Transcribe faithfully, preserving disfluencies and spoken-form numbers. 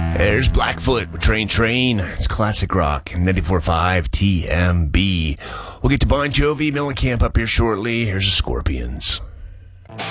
There's Blackfoot with Train Train. It's classic rock. ninety-four point five T M B. We'll get to Bon Jovi, Mellencamp up here shortly. Here's the Scorpions.